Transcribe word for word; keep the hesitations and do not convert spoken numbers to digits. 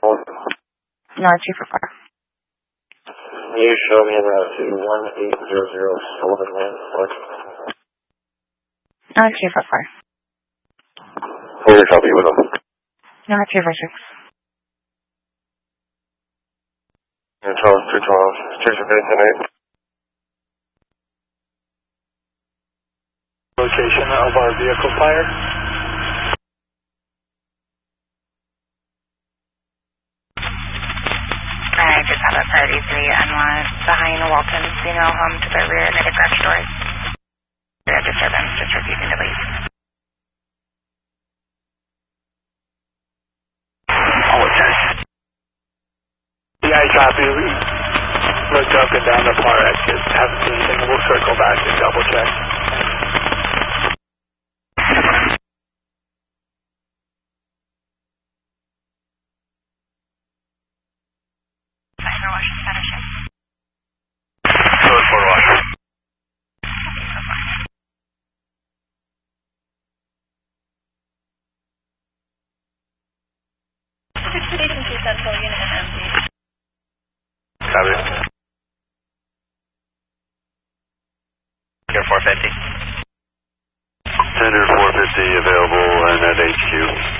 North two four four. You show me that to one eight zero zero Sullivan Lane, what? North two four four. Where is copy with them? North two four six. twelve, two twelve, six of eight, eight. Location of our vehicle fire. I just have a priority three N one behind Walton Casino home to the rear near the garage doors. We have disturbance, just refusing to leave. All attached. Yeah, I copy. We looked up and down the far exit. Haven't seen anything. We'll circle back and double check. Station two Central, unit and empty. Copy. Here four fifty. Tender four fifty available and at H Q.